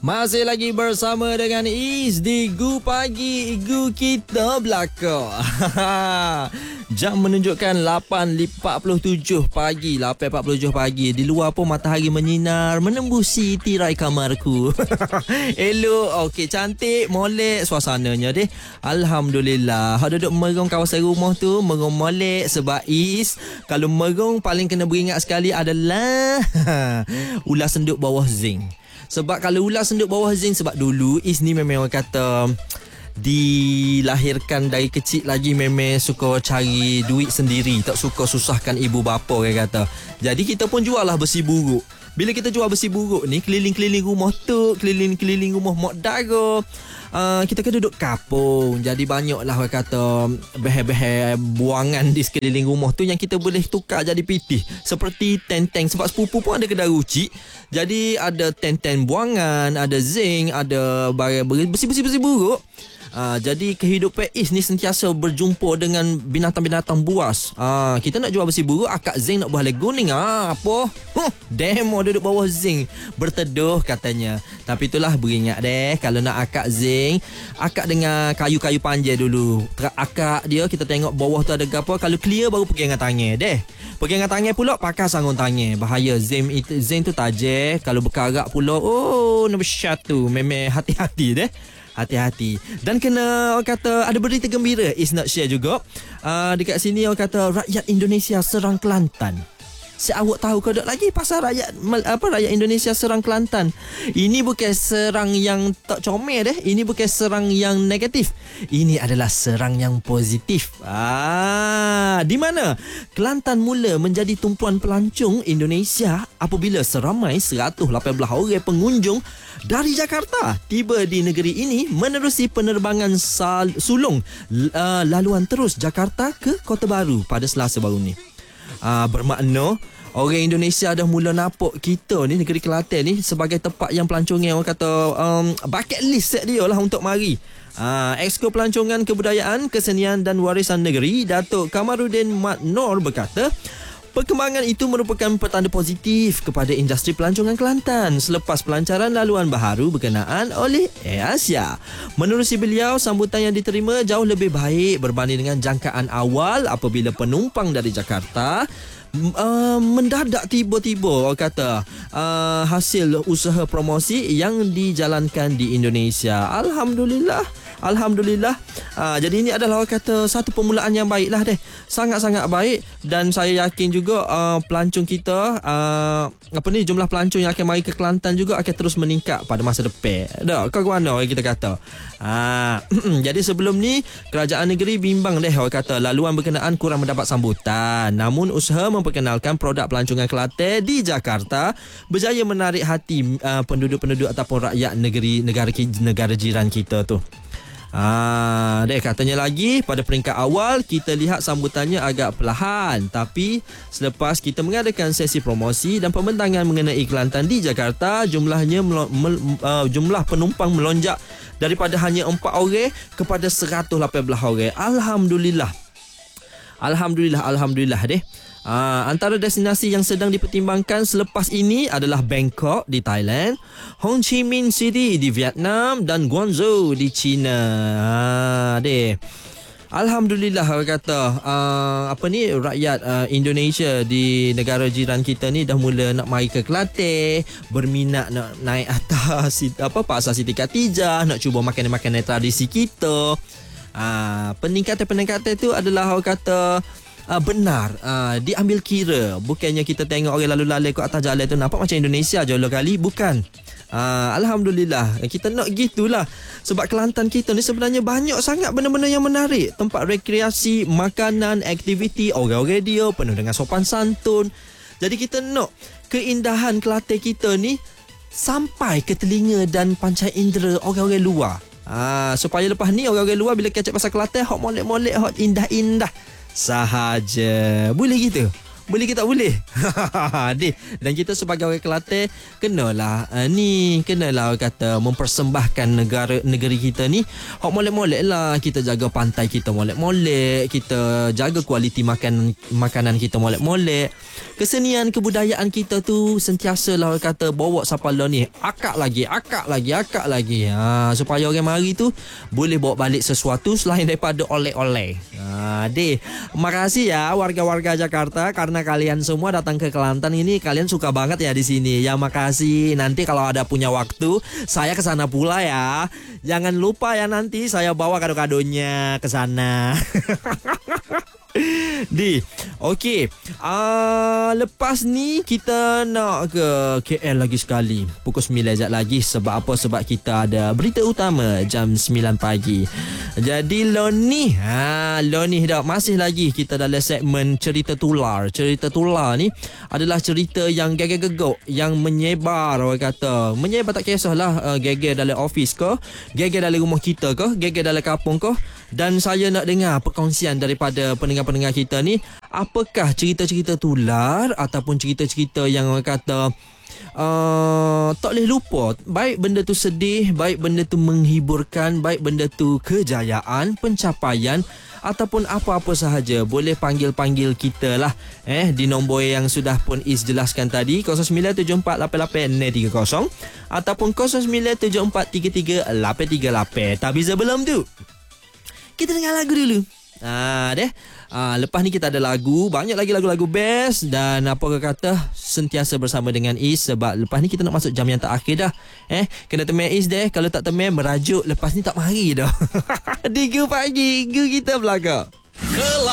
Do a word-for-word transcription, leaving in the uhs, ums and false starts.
Masih lagi bersama dengan Is di Gu Pagi, Gu kita belakang. Jam menunjukkan lapan empat puluh tujuh pagi, lapan empat puluh tujuh pagi. Di luar pun matahari menyinar menembusi tirai kamarku. Elok, okey, cantik, molek suasananya deh. Alhamdulillah. Hak duduk merung kawasan rumah tu, merung molek sebab Is. Kalau merung paling kena beringat sekali adalah ular senduk bawah zinc. Sebab kalau ular senduk bawah zinc, sebab dulu Is ni memang orang kata dilahirkan dari kecil lagi memang suka cari duit sendiri, tak suka susahkan ibu bapa, orang kata. Jadi kita pun jual lah besi buruk. Bila kita jual besi buruk ni, keliling-keliling rumah tu, keliling-keliling rumah mak dara, uh, kita kan duduk kapung. Jadi banyaklah orang kata behel-behel buangan di sekeliling rumah tu yang kita boleh tukar jadi pitih. Seperti tenteng, sebab sepupu pun ada kedai rucik. Jadi ada tenteng buangan, ada zinc, ada barang besi-besi-besi buruk. Uh, jadi kehidupan Is ni sentiasa berjumpa dengan binatang-binatang buas. Uh, kita nak jual besi buruk, akak zinc nak buah leguning. Ah, apa? Huh, demo duduk bawah zinc, berteduh katanya. Tapi itulah, beringat deh, kalau nak akak zinc, akak dengan kayu-kayu panjang dulu. Akak dia, kita tengok bawah tu ada apa. Kalau clear baru pergi dengan tangan deh. Pergi dengan tangan pula, pakai sarung tangan. Bahaya, zinc, itu, zinc tu tajam. Kalau berkarat pula, oh, nombor satu. Memang hati-hati deh. Hati-hati. Dan kena, orang kata, ada berita gembira Is nak share juga. uh, Dekat sini orang kata rakyat Indonesia serang Kelantan. Si awak tahu ke tak lagi pasal rakyat apa rakyat Indonesia serang Kelantan? Ini bukan serang yang tak comel deh. Ini bukan serang yang negatif. Ini adalah serang yang positif. Ah, di mana Kelantan mula menjadi tumpuan pelancong Indonesia apabila seramai seratus lapan belas orang pengunjung dari Jakarta tiba di negeri ini menerusi penerbangan sal- sulung uh, laluan terus Jakarta ke Kota Baru pada Selasa baru ni. Uh, bermakna orang Indonesia dah mula nampak kita ni, negeri Kelantan ni, sebagai tempat yang pelancongan, orang kata um, bucket list set dia lah untuk mari. uh, Exko Pelancongan Kebudayaan, Kesenian dan Warisan Negeri Datuk Kamarudin Mat Nor berkata, perkembangan itu merupakan petanda positif kepada industri pelancongan Kelantan selepas pelancaran laluan baharu berkenaan oleh Air Asia. Menerusi beliau, sambutan yang diterima jauh lebih baik berbanding dengan jangkaan awal apabila penumpang dari Jakarta Uh, mendadak tiba-tiba, orang kata, uh, hasil usaha promosi yang dijalankan di Indonesia. Alhamdulillah. Alhamdulillah. uh, Jadi ini adalah, orang kata, satu permulaan yang baik lah deh. Sangat-sangat baik. Dan saya yakin juga uh, pelancong kita, uh, apa ni, jumlah pelancong yang akan mari ke Kelantan juga akan terus meningkat pada masa depan. Dah, kau mana orang kita kata. uh, Jadi sebelum ni kerajaan negeri bimbang deh, orang kata, laluan berkenaan kurang mendapat sambutan. Namun usaha memperkenalkan produk pelancongan Kelantan di Jakarta berjaya menarik hati uh, penduduk-penduduk ataupun rakyat negeri negara negara jiran kita tu. Ah, deh, katanya lagi pada peringkat awal kita lihat sambutannya agak perlahan, tapi selepas kita mengadakan sesi promosi dan pembentangan mengenai Kelantan di Jakarta, jumlahnya melo- mel- uh, jumlah penumpang melonjak daripada hanya empat orang kepada seratus lapan belas orang. Alhamdulillah. Alhamdulillah, alhamdulillah deh. Uh, antara destinasi yang sedang dipertimbangkan selepas ini adalah Bangkok di Thailand, Ho Chi Minh City di Vietnam dan Guangzhou di China. Uh, deh. Alhamdulillah, orang kata uh, apa ni, rakyat uh, Indonesia di negara jiran kita ni dah mula nak mari ke Kelantan, berminat nak naik atas apa pasar Siti Khatijah, nak cuba makanan-makanan tradisi kita. Uh, peningkatan-peningkatan tu adalah, orang kata, Uh, benar, uh, diambil kira. Bukannya kita tengok orang lalu-lalu kat atas jalan tu nampak macam Indonesia jauh kali. Bukan. uh, Alhamdulillah, kita nak gitulah. Sebab Kelantan kita ni sebenarnya banyak sangat benda-benda yang menarik. Tempat rekreasi, makanan, aktiviti, orang-orang dia penuh dengan sopan santun. Jadi kita nak keindahan Kelantan kita ni sampai ke telinga dan panca indera orang-orang luar. uh, Supaya lepas ni orang-orang luar bila kecek pasal Kelantan, hot molek-molek, hot indah-indah sahaja. Boleh gitu? Boleh ke tak boleh? Deh. Dan kita sebagai orang Kelantan kenalah uh, ni, kenalah kata mempersembahkan negara negeri kita ni. Hok molek-molek lah, kita jaga pantai kita molek-molek, kita jaga kualiti makan makanan kita molek-molek. Kesenian kebudayaan kita tu sentiasalah kata bawa siapa lah ni, akak lagi, akak lagi, akak lagi. Ha, supaya orang mari tu boleh bawa balik sesuatu selain daripada oleh-oleh. Ha, deh. Makasih ya warga-warga Jakarta karena kalian semua datang ke Kelantan ini, kalian suka banget ya di sini. Ya makasih. Nanti kalau ada punya waktu saya ke sana pula ya. Jangan lupa ya, nanti saya bawa kado-kadonya ke sana. Di, okey. Uh, lepas ni kita nak ke K L lagi sekali. Pukul sembilan jap lagi. Sebab apa? Sebab kita ada berita utama jam sembilan pagi. Jadi lo ni, ha, lo ni dah masih lagi kita dalam segmen cerita tular. Cerita tular ni adalah cerita yang geger-gegok, yang menyebar, orang kata. Menyebar tak kisahlah uh, geger dalam office ke, geger dalam rumah kita ke, geger dalam kampung ke. Dan saya nak dengar perkongsian daripada pendengar-pendengar kita ni, apakah cerita-cerita tular ataupun cerita-cerita yang orang kata uh, tak boleh lupa. Baik benda tu sedih, baik benda tu menghiburkan, baik benda tu kejayaan, pencapaian ataupun apa-apa sahaja. Boleh panggil-panggil kita lah eh di nombor yang sudah pun Is jelaskan tadi, kosong sembilan tujuh empat lapan lapan enam tiga kosong ataupun kosong sembilan tujuh empat tiga tiga lapan tiga lapan. Tapi sebelum tu kita dengar lagu dulu. Ah, deh. Ah, lepas ni kita ada lagu, banyak lagi lagu-lagu best. Dan apa kata, sentiasa bersama dengan Is. Sebab lepas ni kita nak masuk jam yang terakhir dah. Eh, kena temen Is deh. Kalau tak temen, merajuk. Lepas ni tak mari dah. Tiga pagi, kita belakang. Kelak.